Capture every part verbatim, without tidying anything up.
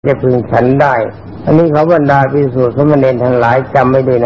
จะพึงฉันได้อันนี้เขาบรรดาภิกษุสมณเณรทั้งหลายจำไม่ด้วยนะ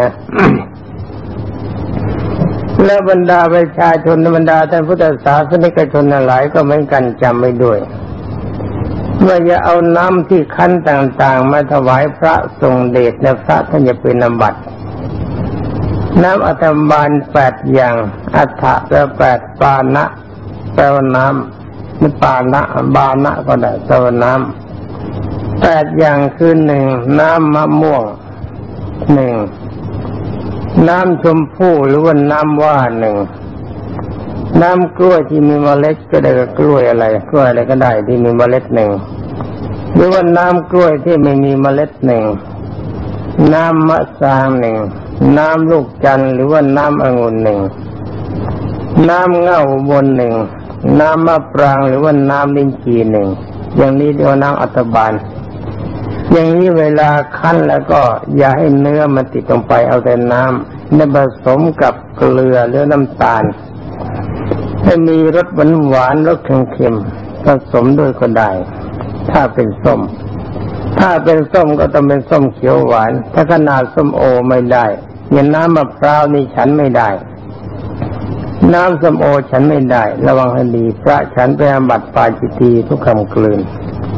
และบรรดาประชาชนบรรดาท่านพุทธศาสนิกชนทั้งหลายก็เหมือนกันจำไม่ด้วยเมื่อจะเอาน้ำที่คั้นต่างๆมาถวายพระทรงเดชและพระท่านจะเป็นอาบัติน้ำอัฐบาลแปดอย่างอัฐะแปลแปดปานะแปลว่าน้ำนี่ปานะบานะก็ได้แปลว่าน้ำแปดอย่างคือหนึ่งน้ำมะม่วงหนึ่งน้ำชมพู่หรือว่าน้ำว่าหนึ่งน้ำกล้วยที่มีเมล็ดก็ได้กล้วยอะไรกล้วยอะไรก็ได้ที่มีเมล็ดหนึ่งหรือว่าน้ำกล้วยที่ไม่มีเมล็ดหนึ่งน้ำมะสางหนึ่งน้ำลูกจันทร์หรือว่าน้ำองุ่นหนึ่งน้ำเง่าบนหนึ่งน้ำมะปรางหรือว่าน้ำลิ้นจี่หนึ่งอย่างนี้เรียกว่าน้ำอัฐบาลอย่างนี้เวลาคั้นแล้วก็อย่าให้เนื้อมันติดลงไปเอาแต่น้ำแล้วผสมกับเกลือหรือน้ำตาลให้มีรสหวานหวานรสเค็มๆผสมด้วยก็ได้ถ้าเป็นส้มถ้าเป็นส้มก็ต้องเป็นส้มเขียวหวานถ้าขนาดส้มโอไม่ได้อย่างน้ำมะพร้าวนี่ฉันไม่ได้น้ำส้มโอฉันไม่ได้ระวังให้ดีพระฉันไปอาบัติปาจิตตีทุกคำกลืน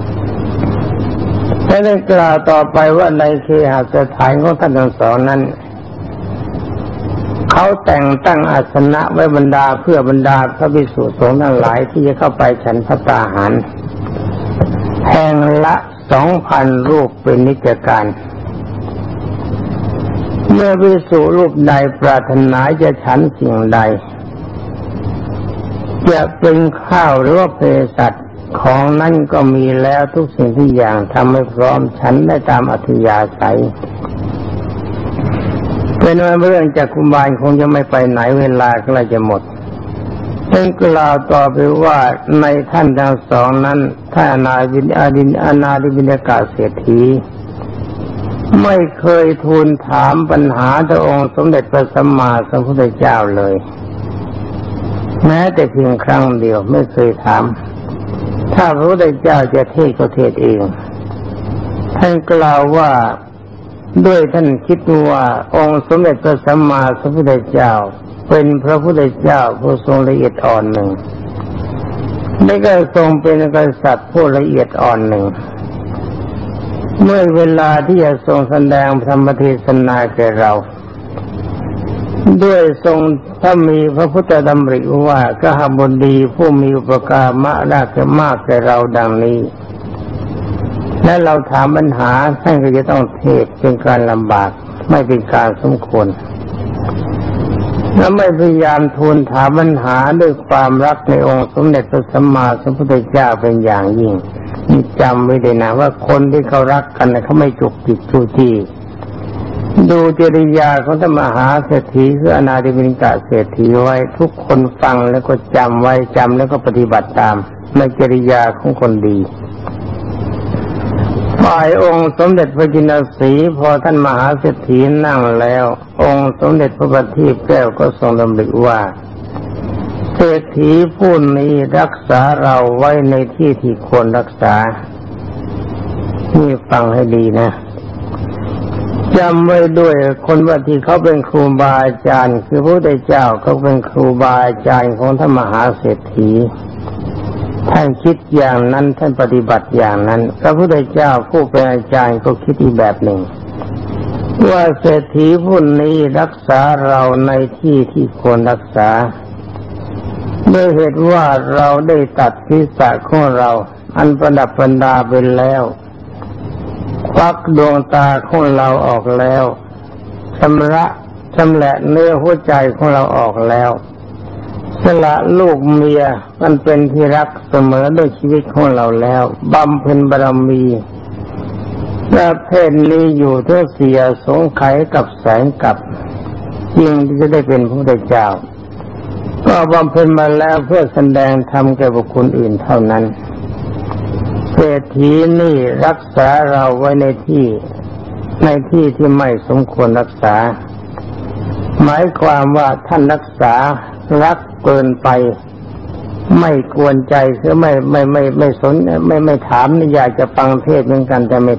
และได้กล่าวต่อไปว่าในเคหสถานของท่านทั้งสองนั้นเขาแต่งตั้งอาสนะไว้บรรดาเพื่อบรรดาพระภิกษุสงฆ์ทั้งหลายที่จะเข้าไปฉันภัตตาหารแห่งละสองพันรูปเป็นนิจการเมื่อภิกษุรูปใดปรารถนาจะฉันสิ่งใดจะเป็นข้าวหรือว่าเภสัชของนั้นก็มีแล้วทุกสิ่งทุกอย่างทำให้พร้อมฉันได้ตามอัธยาศัยเป็นว่าเรื่องจากคุบาลคงจะไม่ไปไหนเวลาก็เลยจะหมดเป็นกล่าวต่อไปว่าในท่านทั้งสองนั้นท่านอนาวินอาดินอนาดิบิณกาเศรษฐีไม่เคยทูลถามปัญหาพระองค์สมเด็จพระสัมมาสัมพุทธเจ้าเลยแม้แต่เพียงครั้งเดียวไม่เคยถามถ้าพระพุทธเจ้าจะเทศก็เทศเองท่านกล่าวว่าด้วยท่านคิดว่าองค์สมเด็จพระสัมมาสัมพุทธเจ้าเป็นพระพุทธเจ้าผู้ทรงละเอียดอ่อนหนึ่งและก็ทรงเป็นกษัตริย์ผู้ละเอียดอ่อนหนึ่งเมื่อเวลาที่จะทรงแสดงธรรมเทศนาแก่เราด้วยทรงถ้ามีพระพุทธดำริว่ากหบดีผู้มีอุปการะรักมากแก่เราดังนี้และเราถามปัญหาท่านก็จะต้องเทศเป็นการลำบากไม่เป็นการสมควรและไม่พยายามทูลถามปัญหาด้วยความรักในองค์สมเด็จพระสัมมาสัมพุทธเจ้าเป็นอย่างยิ่งนี่จำไว้เลยนะว่าคนที่เขารักกันเขาไม่จุกจิกจู้จี้ดูจริยาของธรรมหาเศรษฐีคืออนาดิบิณกะเศรษฐีไว้ทุกคนฟังแล้วก็จำไว้จำแล้วก็ปฏิบัติตามในจริยาของคนดีฝ่ายองค์สมเด็จพระจินสีพอท่านมหาเศรษฐีนั่งแล้วองค์สมเด็จพระบัณฑิตแก้วก็ทรงดำริว่าเศรษฐีผู้นี้รักษาเราไว้ในที่ที่ควรรักษานี่ฟังให้ดีนะจำไว้ด้วยคนว่าที่เขาเป็นครูบาอาจารย์คือพระพุทธเจ้าเขาเป็นครูบาอาจารย์ของท่านมหาเศรษฐีท่านคิดอย่างนั้นท่านปฏิบัติอย่างนั้นพระพุทธเจ้าผู้เป็นอาจารย์ก็คิดอีกแบบหนึ่งว่าเศรษฐีผู้นี้รักษาเราในที่ที่ควรรักษาด้วยเหตุว่าเราได้ตัดศีรษะของเราอันประดับประดาไปแล้วควักดวงตาของเราออกแล้วชำระชำแหละเนื้อหัวใจของเราออกแล้วสละลูกเมียมันเป็นที่รักเสมอด้วยชีวิตของเราแล้วบำเพ็ญบารมีประเภทนี้อยู่เพื่อเสียสงไขกับแสงกับยิ่งที่จะได้เป็นพระพุทธเจ้าก็บำเพ็ญมาแล้วเพื่อแสดงธรรมแก่บุคคลอื่นเท่านั้นเศรษฐีนี่รักษาเราไว้ในที่ในที่ที่ไม่สมควรรักษาหมายความว่าท่านรักษารักเกินไปไม่กวนใจคือไม่ไม่ไม่ไม่สนไม่ไม่ถามอยากจะฟังเทศเหมือนกันแต่ไม่